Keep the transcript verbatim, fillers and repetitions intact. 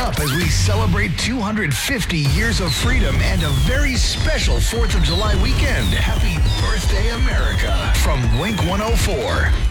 up as we celebrate two hundred fifty years of freedom and a very special fourth of July weekend. Happy birthday, America, from Wink one oh four.